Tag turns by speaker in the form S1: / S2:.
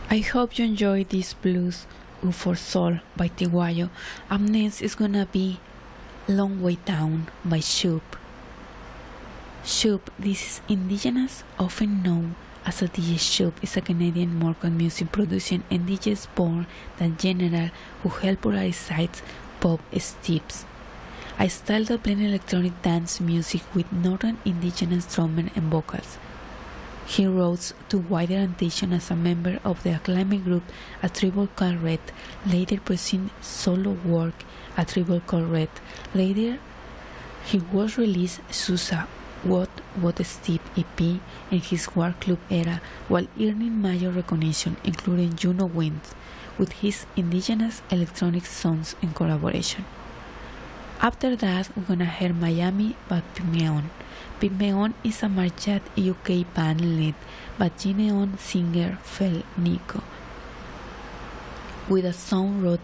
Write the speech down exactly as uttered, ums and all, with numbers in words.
S1: I hope you enjoy this blues U for Soul by Tiguayo. Up next is gonna be Long Way Down by Shoop. Shoop, this is indigenous, often known as a D J. Shoop is a Canadian Moroccan music producing and D J born than general who helped popularize pop steps, a style that blends electronic dance music with northern indigenous drumming and vocals. He rose to wider attention as a member of the acclaimed group A Tribe Called Red, later producing solo work A Tribe Called Red. Later, he was released Susa What What Step E P in his War Club era, while earning major recognition, including Juno wins, with his indigenous electronic sounds and collaboration. After that, we're gonna hear Miami by Pygmeon. Pygmeon is a Marjat U K band led by Gineon singer Phil Nico, with a sound wrote